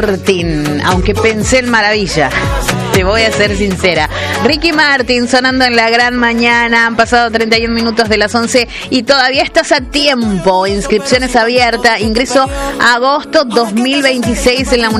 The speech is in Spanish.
Martin, aunque pensé en Maravilla. Te voy a ser sincera. Ricky Martin sonando en la gran mañana. Han pasado 31 minutos de las 11 y todavía estás a tiempo. Inscripciones abiertas. Ingreso agosto 2026 en la